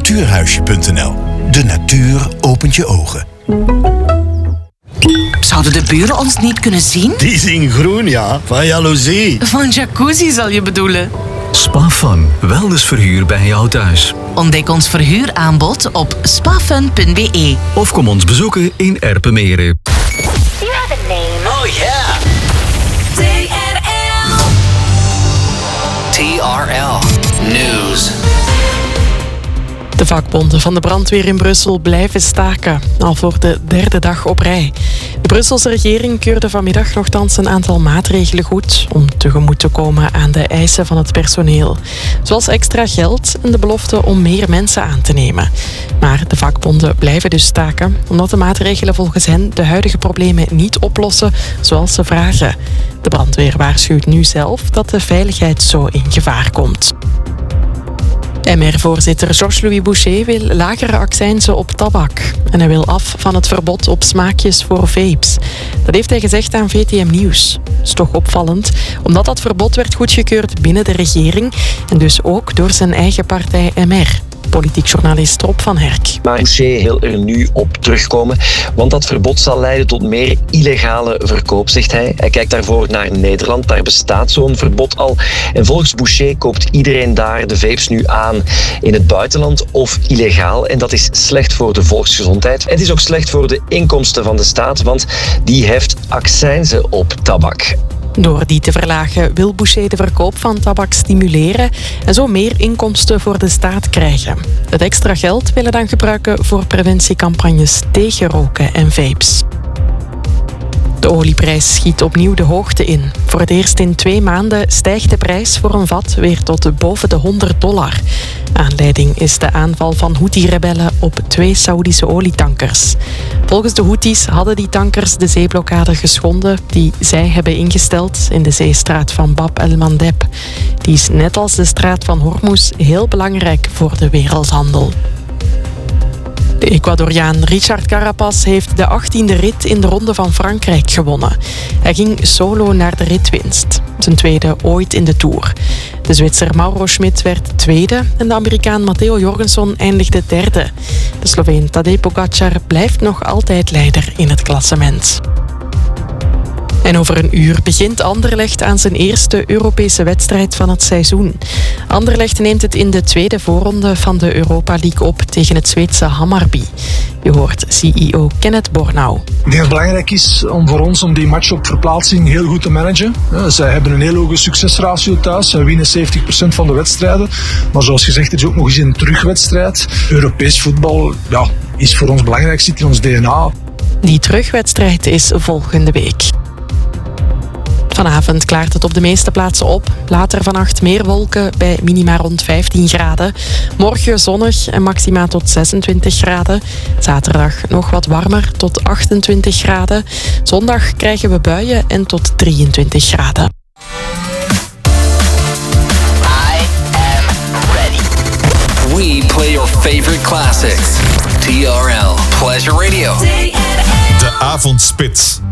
Natuurhuisje.nl. De natuur opent je ogen. Zouden de buren ons niet kunnen zien? Die zien groen, ja. Van jaloezie. Van jacuzzi zal je bedoelen. Spafun, wellnessverhuur bij jou thuis. Ontdek ons verhuuraanbod op spafun.be. Of kom ons bezoeken in Erpenmeren. You have a name. Oh yeah. TRL News. De vakbonden van de brandweer in Brussel blijven staken, al voor de derde dag op rij. De Brusselse regering keurde vanmiddag nogthans een aantal maatregelen goed om tegemoet te komen aan de eisen van het personeel. Zoals extra geld en de belofte om meer mensen aan te nemen. Maar de vakbonden blijven dus staken, omdat de maatregelen volgens hen de huidige problemen niet oplossen zoals ze vragen. De brandweer waarschuwt nu zelf dat de veiligheid zo in gevaar komt. MR-voorzitter Georges-Louis Boucher wil lagere accijnzen op tabak. En hij wil af van het verbod op smaakjes voor vapes. Dat heeft hij gezegd aan VTM Nieuws. Dat is toch opvallend, omdat dat verbod werd goedgekeurd binnen de regering en dus ook door zijn eigen partij MR. Politiek journalist Rob van Herk. Maar Boucher wil er nu op terugkomen, want dat verbod zal leiden tot meer illegale verkoop, zegt hij. Hij kijkt daarvoor naar Nederland, daar bestaat zo'n verbod al. En volgens Boucher koopt iedereen daar de vapes nu aan in het buitenland of illegaal. En dat is slecht voor de volksgezondheid. Het is ook slecht voor de inkomsten van de staat, want die heft accijnzen op tabak. Door die te verlagen wil Boucher de verkoop van tabak stimuleren en zo meer inkomsten voor de staat krijgen. Het extra geld willen dan gebruiken voor preventiecampagnes tegen roken en vapes. De olieprijs schiet opnieuw de hoogte in. Voor het eerst in 2 maanden stijgt de prijs voor een vat weer tot boven de $100. Aanleiding is de aanval van Houthi-rebellen op 2 Saoedische olietankers. Volgens de Houthis hadden die tankers de zeeblokkade geschonden die zij hebben ingesteld in de zeestraat van Bab el-Mandeb. Die is net als de straat van Hormuz heel belangrijk voor de wereldhandel. De Ecuadoriaan Richard Carapaz heeft de 18e rit in de Ronde van Frankrijk gewonnen. Hij ging solo naar de ritwinst. Zijn tweede ooit in de Tour. De Zwitser Mauro Schmid werd tweede en de Amerikaan Matteo Jorgenson eindigde derde. De Sloveen Tadej Pogacar blijft nog altijd leider in het klassement. En over een uur begint Anderlecht aan zijn eerste Europese wedstrijd van het seizoen. Anderlecht neemt het in de tweede voorronde van de Europa League op tegen het Zweedse Hammarby. Je hoort CEO Kenneth Bornau. Ik denk dat het belangrijk is voor ons om die match op verplaatsing heel goed te managen. Zij hebben een heel hoge succesratio thuis. Zij winnen 70% van de wedstrijden. Maar zoals gezegd, het is ook nog eens een terugwedstrijd. Europees voetbal is voor ons belangrijk, zit in ons DNA. Die terugwedstrijd is volgende week. Vanavond klaart het op de meeste plaatsen op. Later vannacht meer wolken bij minima rond 15 graden. Morgen zonnig en maxima tot 26 graden. Zaterdag nog wat warmer tot 28 graden. Zondag krijgen we buien en tot 23 graden. I am ready. We play your favorite classics. TRL Pleasure Radio. De Avondspits.